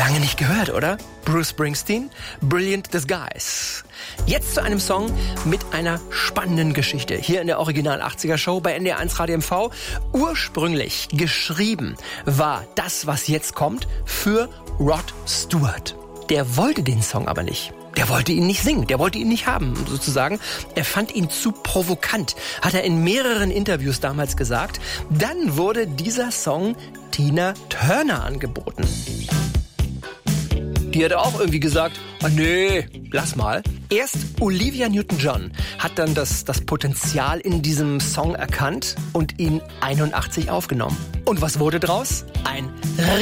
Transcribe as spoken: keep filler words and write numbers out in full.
Lange nicht gehört, oder? Bruce Springsteen, Brilliant Disguise. Jetzt zu einem Song mit einer spannenden Geschichte. Hier in der Original achtziger Show bei N D R eins Radio M V. Ursprünglich geschrieben war das, was jetzt kommt, für Rod Stewart. Der wollte den Song aber nicht. Der wollte ihn nicht singen, der wollte ihn nicht haben, sozusagen. Er fand ihn zu provokant, hat er in mehreren Interviews damals gesagt. Dann wurde dieser Song Tina Turner angeboten. Die hat auch irgendwie gesagt, oh nee, lass mal. Erst Olivia Newton-John hat dann das, das Potenzial in diesem Song erkannt und ihn einundachtzig aufgenommen. Und was wurde draus? Ein